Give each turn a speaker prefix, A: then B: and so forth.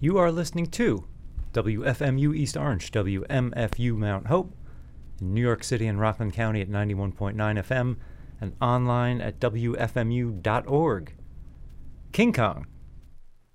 A: You are listening to WFMU East Orange, WMFU Mount Hope, in New York City and Rockland County at 91.9 FM, and online at WFMU.org. King Kong